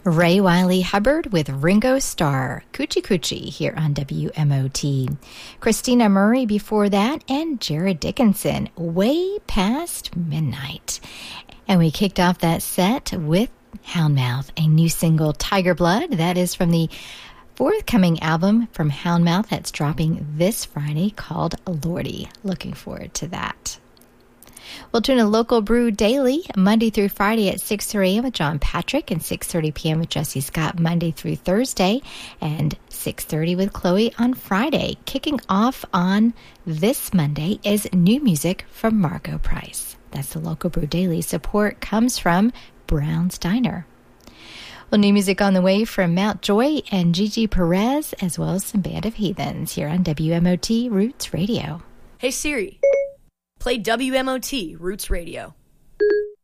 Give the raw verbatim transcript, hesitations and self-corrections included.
Ray Wiley Hubbard with Ringo Starr, Coochie Coochie, here on W M O T. Christina Murray before that, and Jared Dickinson, Way Past Midnight. And we kicked off that set with Houndmouth, a new single, Tiger Blood. That is from the forthcoming album from Houndmouth that's dropping this Friday called Lordy. Looking forward to that. We'll tune in Local Brew daily, Monday through Friday at six thirty a.m. with John Patrick and six thirty p.m. with Jesse Scott Monday through Thursday, and six thirty with Chloe on Friday. Kicking off on this Monday is new music from Margo Price. That's the Local Brew Daily. Support comes from Brown's Diner. Well, new music on the way from Mount Joy and Gigi Perez, as well as some Band of Heathens here on W M O T Roots Radio. Hey Siri, play W M O T Roots Radio.